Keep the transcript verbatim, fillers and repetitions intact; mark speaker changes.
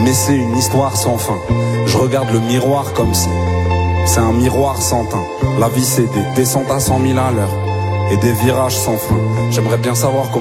Speaker 1: mais c'est une histoire sans fin. Je regarde le miroir comme si c'est un miroir sans teint. La vie c'est des descentes à cent mille à l'heure et des virages sans frein. J'aimerais bien savoir comment